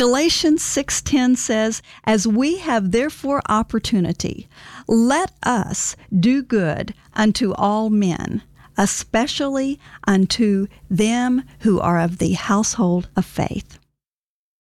Galatians 6:10 says, "As we have therefore opportunity, let us do good unto all men, especially unto them who are of the household of faith."